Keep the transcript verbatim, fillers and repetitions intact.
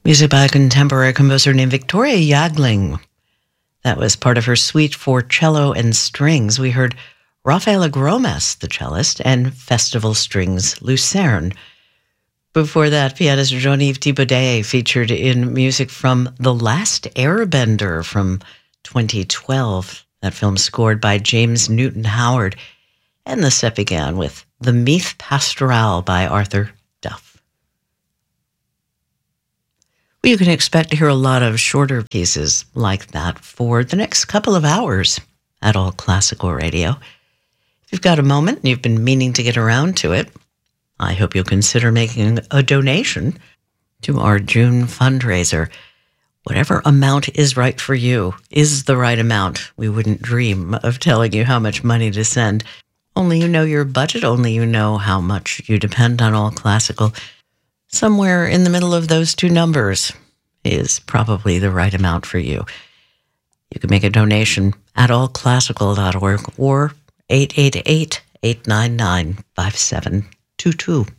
Music by a contemporary composer named Victoria Jagling. That was part of her suite for cello and strings. We heard Rafaela Gromas, the cellist, and Festival Strings Lucerne. Before that, pianist Jean-Yves Thibaudet featured in music from The Last Airbender from twenty twelve. That film scored by James Newton Howard. And the set began with The Meath Pastoral by Arthur Duff. Well, you can expect to hear a lot of shorter pieces like that for the next couple of hours at All Classical Radio. If you've got a moment and you've been meaning to get around to it, I hope you'll consider making a donation to our June fundraiser. Whatever amount is right for you is the right amount. We wouldn't dream of telling you how much money to send. Only you know your budget, only you know how much you depend on All Classical. Somewhere in the middle of those two numbers is probably the right amount for you. You can make a donation at all classical dot org or eight eight eight, eight nine nine, five seven two two.